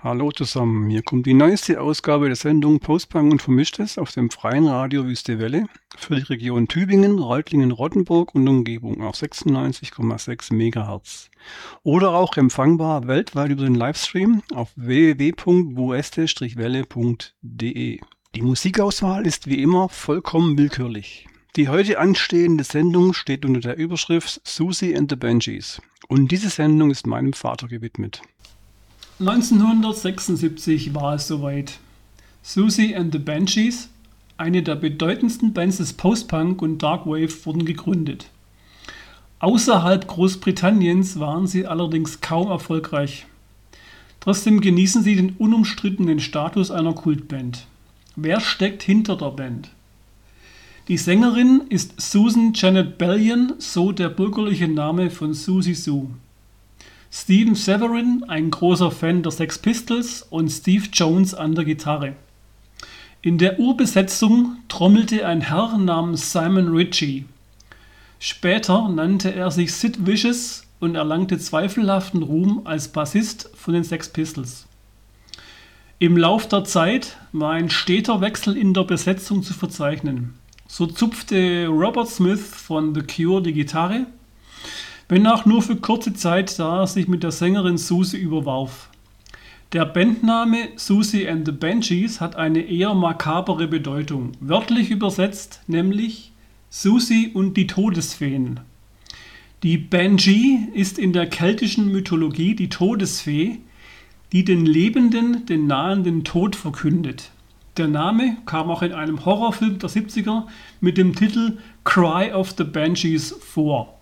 Hallo zusammen, hier kommt die neueste Ausgabe der Sendung Postpunk und Vermischtes auf dem freien Radio Wüste Welle für die Region Tübingen, Reutlingen, Rottenburg und Umgebung auf 96,6 MHz. Oder auch empfangbar weltweit über den Livestream auf www.wueste-welle.de. Die Musikauswahl ist wie immer vollkommen willkürlich. Die heute anstehende Sendung steht unter der Überschrift Siouxsie and the Banshees und diese Sendung ist meinem Vater gewidmet. 1976 war es soweit. Siouxsie and the Banshees, eine der bedeutendsten Bands des Post-Punk und Dark Wave, wurden gegründet. Außerhalb Großbritanniens waren sie allerdings kaum erfolgreich. Trotzdem genießen sie den unumstrittenen Status einer Kultband. Wer steckt hinter der Band? Die Sängerin ist Susan Janet Bellion, so der bürgerliche Name von Siouxsie Sioux. Stephen Severin, ein großer Fan der Sex Pistols, und Steve Jones an der Gitarre. In der Urbesetzung trommelte ein Herr namens Simon Ritchie. Später nannte er sich Sid Vicious und erlangte zweifelhaften Ruhm als Bassist von den Sex Pistols. Im Lauf der Zeit war ein steter Wechsel in der Besetzung zu verzeichnen. So zupfte Robert Smith von The Cure die Gitarre, wenn auch nur für kurze Zeit, da er sich mit der Sängerin Siouxsie überwarf. Der Bandname Siouxsie and the Banshees hat eine eher makabere Bedeutung, wörtlich übersetzt nämlich Siouxsie und die Todesfeen. Die Banshee ist in der keltischen Mythologie die Todesfee, die den Lebenden den nahenden Tod verkündet. Der Name kam auch in einem Horrorfilm der 70er mit dem Titel Cry of the Banshees vor.